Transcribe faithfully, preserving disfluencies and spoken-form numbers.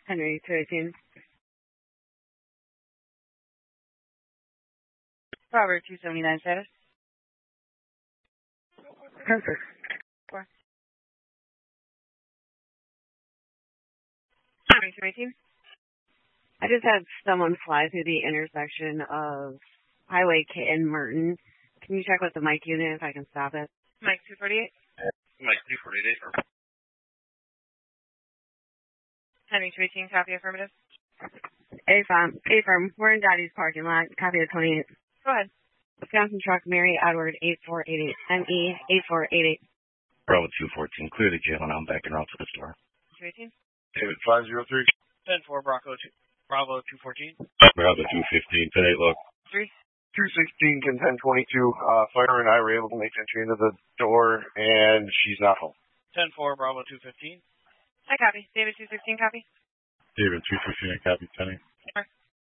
Henry, two eighteen. Robert, two seventy-nine status. Perfect. Four. Henry, two eighteen. I just had someone fly through the intersection of Highway K and Merton. Can you check with the Mike unit if I can stop it? Mike, two forty-eight. Mike, two forty-eight. Henry, two eighteen, copy affirmative. A-firm, A-firm, we're in Dottie's parking lot, copy of twenty-eight. Go ahead. Wisconsin truck, Mary Edward, eight four eight eight, M E eight four eight eight. Bravo two fourteen, clear the jail and I'm backing out to the store. two eighteen. David five zero three. ten four, Bravo two, Bravo two fourteen. Bravo two fifteen, ten eight, look. three. two sixteen, ten twenty-two, uh, Fire and I were able to make entry into the door, and she's not home. ten four, Bravo two fifteen. I copy. David two sixteen, copy. David two fifteen, I copy, ten eight.